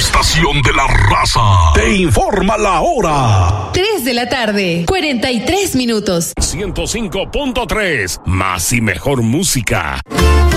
estación de la raza te informa la hora. 3 de la tarde, 43 minutos. 105.3, más y mejor música.